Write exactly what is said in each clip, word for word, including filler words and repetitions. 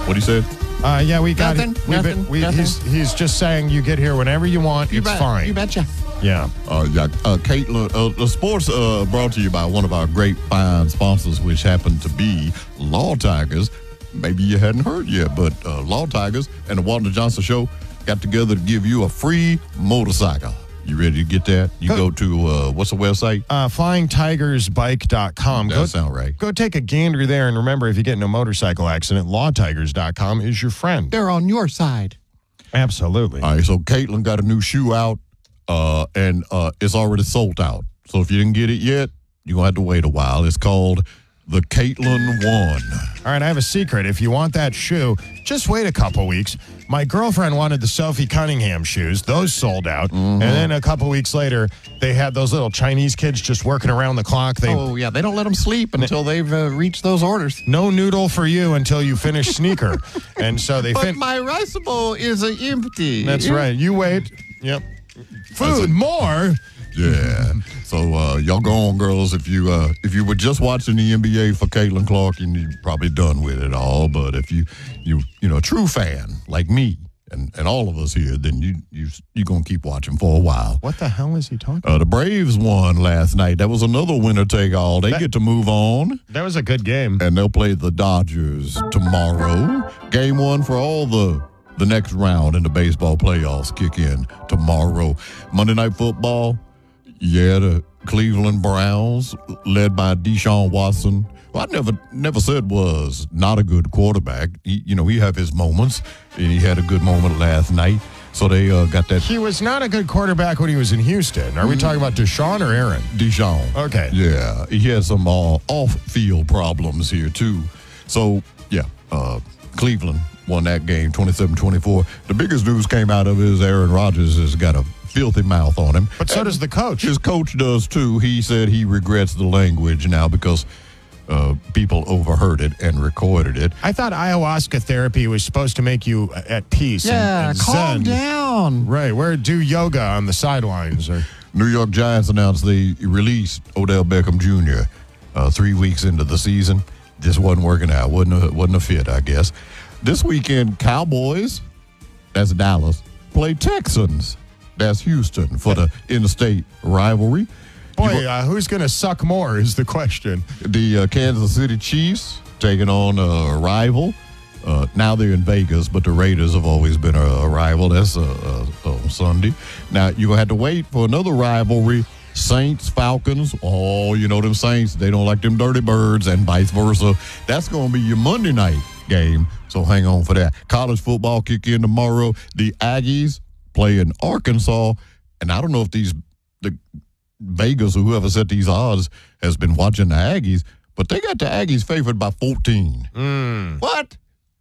What he said? Uh, yeah, we got Nothing, it. We've been, nothing, we, nothing. He's, he's just saying you get here whenever you want. You it's bet, fine. You betcha. Yeah. Uh, yeah, uh, Caitlin, uh, the sports uh, brought to you by one of our great fine sponsors, which happened to be Law Tigers. Maybe you hadn't heard yet, but uh, Law Tigers and the Walter Johnson Show got together to give you a free motorcycle. You ready to get that? You go, go to, uh, what's the website? Uh, flying tigers bike dot com. That go, sound right. Go take a gander there, and remember, if you get in a motorcycle accident, law tigers dot com is your friend. They're on your side. Absolutely. All right, so Caitlin got a new shoe out, uh, and uh, it's already sold out. So if you didn't get it yet, you're going to have to wait a while. It's called the Caitlin One. All right, I have a secret. If you want that shoe, just wait a couple weeks. My girlfriend wanted the Sophie Cunningham shoes. Those sold out. Mm-hmm. And then a couple weeks later, they had those little Chinese kids just working around the clock. They, oh, yeah. They don't let them sleep until they've uh, reached those orders. No noodle for you until you finish sneaker. And so they... But fin- my rice bowl is uh, empty. That's right. You wait. Yep. Food, more... Yeah. So uh, y'all go on, girls. If you uh, if you were just watching the N B A for Caitlin Clark, you're probably done with it all. But if you you you know a true fan like me and, and all of us here, then you you you're gonna keep watching for a while. What the hell is he talking about? Uh, the Braves won last night. That was another winner take all. They that, get to move on. That was a good game. And they'll play the Dodgers tomorrow. Game one for all the. The next round in the baseball playoffs kick in tomorrow. Monday Night Football, yeah, the Cleveland Browns, led by Deshaun Watson. Well, I never never said was not a good quarterback. He, you know, he have his moments, and he had a good moment last night. So they uh, got that. He was not a good quarterback when he was in Houston. Are we talking about Deshaun or Aaron? Deshaun. Okay. Yeah, he had some uh, off-field problems here, too. So, yeah, uh, Cleveland won that game twenty-seven twenty-four. The biggest news came out of it is Aaron Rodgers has got a filthy mouth on him. But so and does the coach. His coach does, too. He said he regrets the language now because uh, people overheard it and recorded it. I thought ayahuasca therapy was supposed to make you at peace. Yeah, and, and calm zen. down. Right, where do yoga on the sidelines. Or New York Giants announced they released Odell Beckham Junior Uh, three weeks into the season. Just wasn't working out. Wasn't a, wasn't a fit, I guess. This weekend, Cowboys, that's Dallas, play Texans, that's Houston, for the interstate rivalry. Boy, uh, who's going to suck more is the question. The uh, Kansas City Chiefs taking on a rival. Uh, now they're in Vegas, but the Raiders have always been a, a rival. That's uh, uh, on Sunday. Now, you're going to have to wait for another rivalry. Saints, Falcons, oh, you know them Saints, they don't like them dirty birds, and vice versa. That's going to be your Monday night game, so hang on for that. College football kick in tomorrow. The Aggies play in Arkansas, and I don't know if these the Vegas or whoever set these odds has been watching the Aggies, but they got the Aggies favored by fourteen. Mm. What?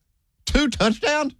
Two touchdowns?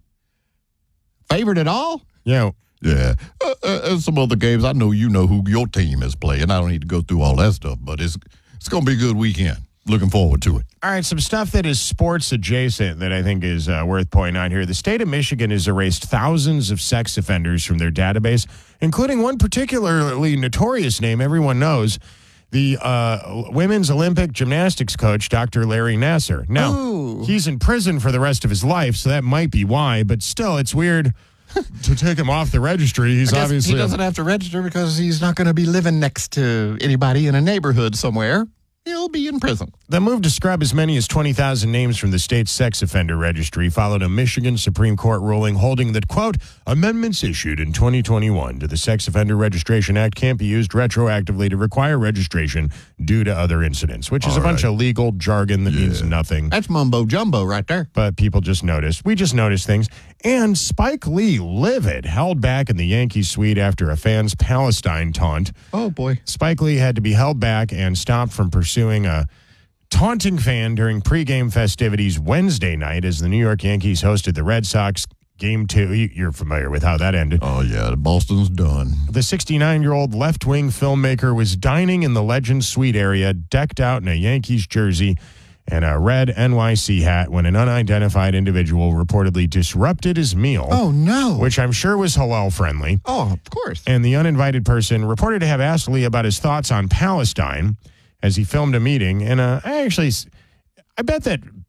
Favored at all? Yeah. Yeah. Uh, uh, and some other games. I know you know who your team is playing. I don't need to go through all that stuff, but it's it's going to be a good weekend. Looking forward to it. All right, some stuff that is sports adjacent that I think is uh, worth pointing out here. The state of Michigan has erased thousands of sex offenders from their database, including one particularly notorious name everyone knows, the uh, women's Olympic gymnastics coach, Doctor Larry Nassar. Now, Ooh. he's in prison for the rest of his life, so that might be why, but still, it's weird to take him off the registry. He's I guess obviously... he doesn't have to register because he's not going to be living next to anybody in a neighborhood somewhere. He'll be in prison. The move to scrub as many as twenty thousand names from the state's sex offender registry followed a Michigan Supreme Court ruling holding that, quote, amendments issued in twenty twenty-one to the Sex Offender Registration Act can't be used retroactively to require registration due to other incidents, which is All a bunch right. of legal jargon that Yeah. means nothing. That's mumbo jumbo right there. But people just noticed. We just noticed things. And Spike Lee, livid, held back in the Yankees suite after a fan's Palestine taunt. Oh, boy. Spike Lee had to be held back and stopped from pursuing a taunting fan during pregame festivities Wednesday night as the New York Yankees hosted the Red Sox. Game two, you're familiar with how that ended. Oh, yeah, the Boston's done. The sixty-nine-year-old left-wing filmmaker was dining in the Legends Suite area, decked out in a Yankees jersey and a red N Y C hat when an unidentified individual reportedly disrupted his meal. Oh, no. Which I'm sure was halal-friendly. Oh, of course. And the uninvited person reported to have asked Lee about his thoughts on Palestine as he filmed a meeting. And uh, I actually, I bet that